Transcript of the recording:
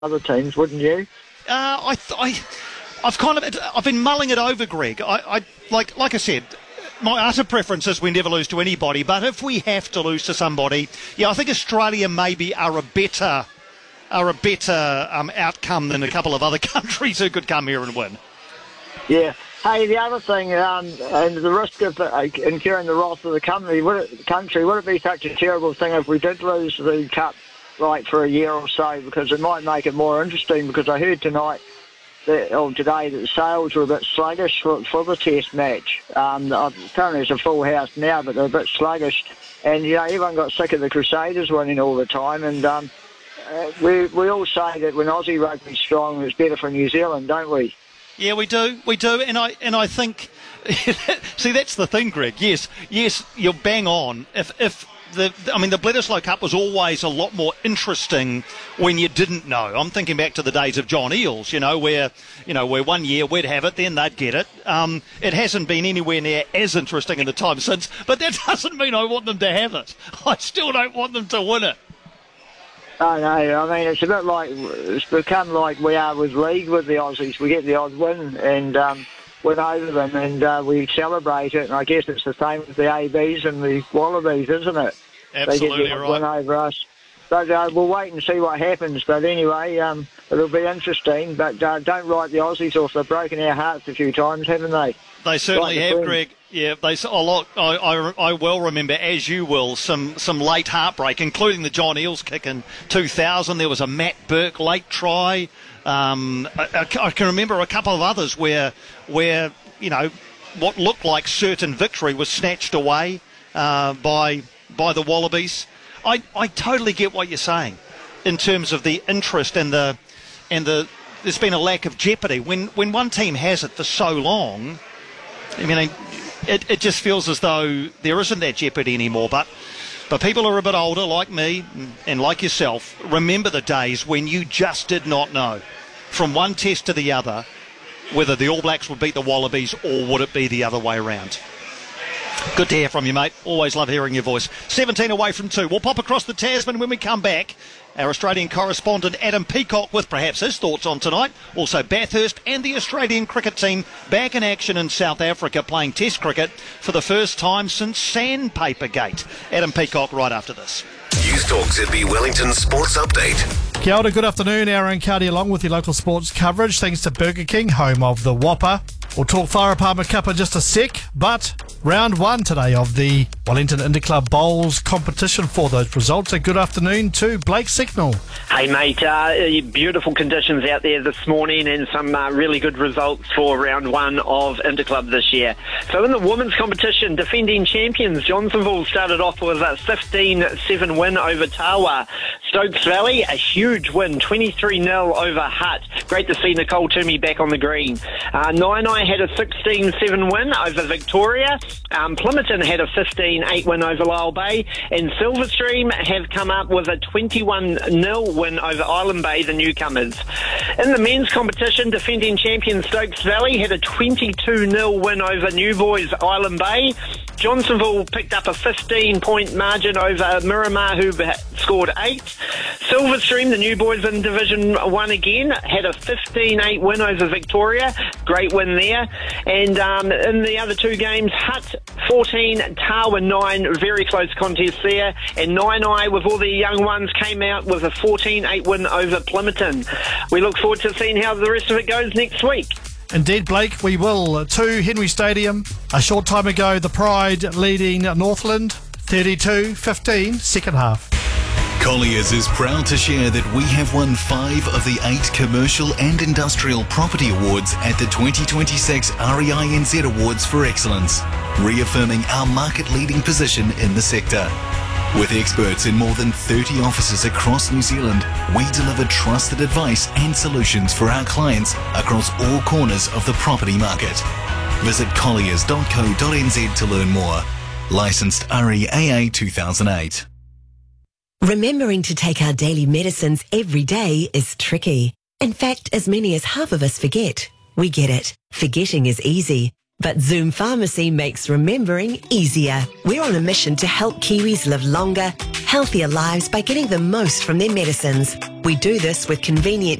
other teams, wouldn't you? I've been mulling it over, Greg. Like I said, my utter preference is we never lose to anybody, but if we have to lose to somebody, I think Australia maybe are a better outcome than a couple of other countries who could come here and win. Yeah. Hey, the other thing, and the risk of incurring the wrath of the country, would it be such a terrible thing if we did lose the Cup for a year or so? Because it might make it more interesting, because I heard today that the sales were a bit sluggish for the Test match. Apparently it's a full house now, but they're a bit sluggish. And, everyone got sick of the Crusaders winning all the time. And we all say that when Aussie rugby's strong, it's better for New Zealand, don't we? Yeah, we do, and I think, see, that's the thing, Greg. Yes, you're bang on. If the Bledisloe Cup was always a lot more interesting when you didn't know. I'm thinking back to the days of John Eales, where 1 year we'd have it, then they'd get it. It hasn't been anywhere near as interesting in the time since, but that doesn't mean I want them to have it. I still don't want them to win it. Oh, no, I mean, it's become like we are with league with the Aussies. We get the odd win and win over them, and we celebrate it. And I guess it's the same with the ABs and the Wallabies, isn't it? Absolutely they get the win over us. But we'll wait and see what happens. But anyway, it'll be interesting. But don't write the Aussies off. They've broken our hearts a few times, haven't they? They certainly have, Greg. Yeah, I well remember, as you will, some late heartbreak, including the John Eales kick in 2000. There was a Matt Burke late try. I can remember a couple of others where what looked like certain victory was snatched away by the Wallabies. I totally get what you're saying in terms of the interest and the there's been a lack of jeopardy when one team has it for so long. I mean, it just feels as though there isn't that jeopardy anymore. But people are a bit older, like me and like yourself, remember the days when you just did not know, from one test to the other, whether the All Blacks would beat the Wallabies or would it be the other way around. Good to hear from you, mate. Always love hearing your voice. 17 away from 2. We'll pop across the Tasman when we come back. Our Australian correspondent Adam Peacock with perhaps his thoughts on tonight. Also Bathurst and the Australian cricket team back in action in South Africa playing Test cricket for the first time since Sandpaper Gate. Adam Peacock right after this. News Talk ZB Wellington Sports Update. Kia ora, good afternoon. Aaron Cardi along with your local sports coverage. Thanks to Burger King, home of the Whopper. We'll talk Whare Apartment Cup in just a sec, but round 1 today of the Wellington Interclub Bowls competition. For those results, a good afternoon to Blake Signal. Hey mate, beautiful conditions out there this morning and some really good results for round 1 of Interclub this year. So in the women's competition, defending champions Johnsonville started off with a 15-7 win over Tawa. Stokes Valley, a huge win, 23-0 over Hutt. Great to see Nicole Toomey back on the green. Nainai had a 16-7 win over Victoria. Plymouton had a 15-8 win over Lyall Bay. And Silverstream have come up with a 21-0 win over Island Bay, the newcomers. In the men's competition, defending champion Stokes Valley had a 22-0 win over New Boys Island Bay. Johnsonville picked up a 15-point margin over Miramar, who scored 8. Silverstream, the new boys in Division 1 again, had a 15-8 win over Victoria. Great win there. And in the other 2 games, Hutt 14, Tawa 9, very close contest there. And Nainai, with all the young ones, came out with a 14-8 win over Plymouton. We look forward to seeing how the rest of it goes next week. Indeed, Blake, we will. To Henry Stadium. A short time ago, the Pride leading Northland 32-15, second half. Colliers is proud to share that we have won 5 of the 8 commercial and industrial property awards at the 2026 REINZ Awards for Excellence, reaffirming our market-leading position in the sector. With experts in more than 30 offices across New Zealand, we deliver trusted advice and solutions for our clients across all corners of the property market. Visit colliers.co.nz to learn more. Licensed REAA 2008. Remembering to take our daily medicines every day is tricky. In fact, as many as half of us forget. We get it. Forgetting is easy. But Zoom Pharmacy makes remembering easier. We're on a mission to help Kiwis live longer, healthier lives by getting the most from their medicines. We do this with convenient